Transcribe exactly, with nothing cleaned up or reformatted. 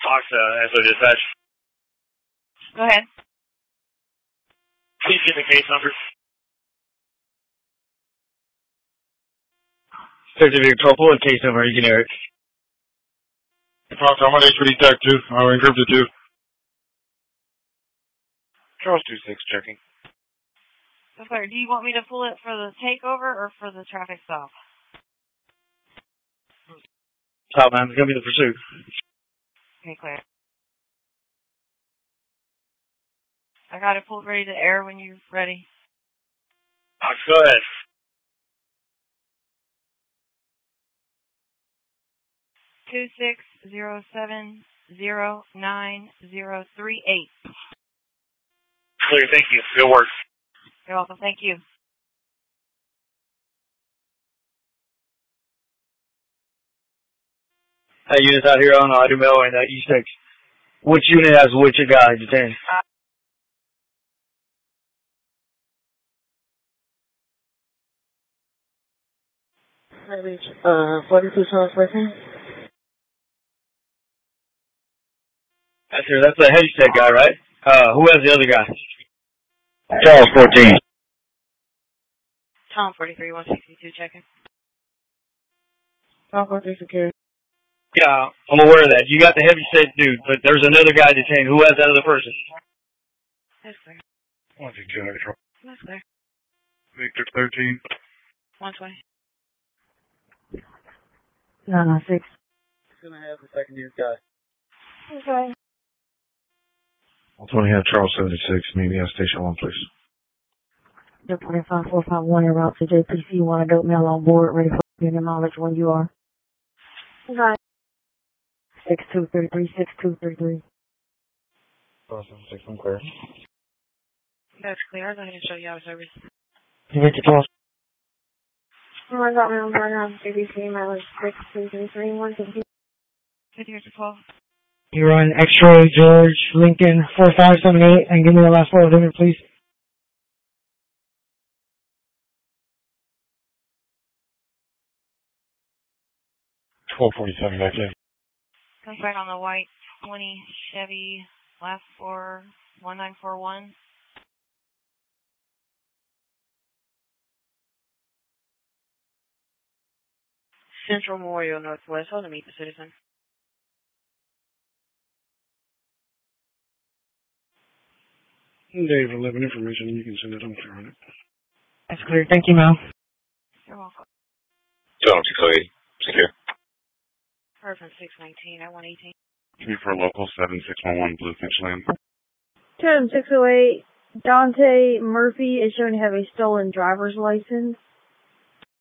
Fox, uh, S O Dispatch. Go ahead. Please give the case number. Certificate control, pull a case number, you can hear it. Fox, I'm on H P D Tech two. I'm encrypted two. Charles two six checking. Sir, do you want me to pull it for the takeover or for the traffic stop? Stop, man. It's going to be the pursuit. Okay, clear. I got it pulled ready to air when you're ready. Fox, go ahead. Two six zero seven zero nine zero three eight. Clear, thank you. Good work. You're welcome. Thank you. Hey, units out here on uh, Idumel and uh, East six. Which unit has which guy detained? Uh, forty-two Charles fourteen. That's here. That's the heavy set guy, right? Uh, who has the other guy? Charles fourteen. Tom forty-three one sixty-two checking. Tom fourteen security. Yeah, I'm aware of that. You got the heavy set dude, but there's another guy detained. Who has that other person? That's clear. one two two control. That's clear. Victor thirteen. one twenty. nine nine six. It's going to have the second unit guy. Okay. one twenty have Charles seventy-six. Meet me at station one, please. Zero point five four five one en route to J P C. One adult male on board, ready for unit knowledge when you are. Okay. Six two three three six two three three. Charles seventy-six, I'm clear. That's clear. I'll go ahead and show you our service. Victor Charles. Oh, I got my own burner on J B C. My was six two three three one fifty. Here's your twelve. You run X-ray George Lincoln four five seven eight and give me the last four of the unit, please. twelve forty-seven back in. Comes back on the white twenty Chevy, last four, one nine four one. Central Memorial Northwest. Hold to meet the citizen. Dave, eleven information. You can send it on clear on it. That's clear. Thank you, ma'am. You're welcome. Charles six oh eight. Secure. Perfect six nineteen at one eighteen. Three for local seven six one one Blue Finch Lane. Ten six oh eight. Dante Murphy is shown to have a stolen driver's license.